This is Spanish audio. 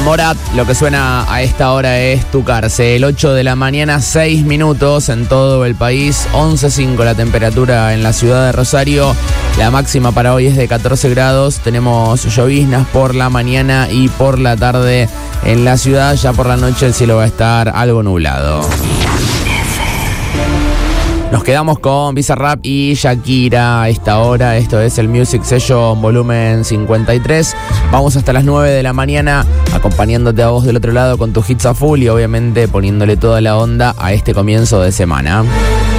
Morat, lo que suena a esta hora es Tu Cárcel. 8 de la mañana, 6 minutos en todo el país. 11.5 la temperatura en la ciudad de Rosario. La máxima para hoy es de 14 grados. Tenemos lloviznas por la mañana y por la tarde en la ciudad. Ya por la noche el cielo va a estar algo nublado. Nos quedamos con Bizarrap y Shakira a esta hora. Esto es el Music Session volumen 53. Vamos hasta las 9 de la mañana acompañándote a vos del otro lado con tus hits a full y obviamente poniéndole toda la onda a este comienzo de semana.